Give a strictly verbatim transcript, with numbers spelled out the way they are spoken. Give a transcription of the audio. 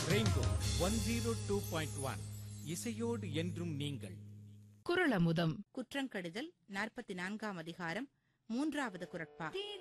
Rainbow one zero two point one இசையோடு என்றும் நீங்கள். குறளமுதம். குற்றங்கடுதல் நாற்பத்தி நான்காம் அதிகாரம் மூன்றாவது குறட்பா.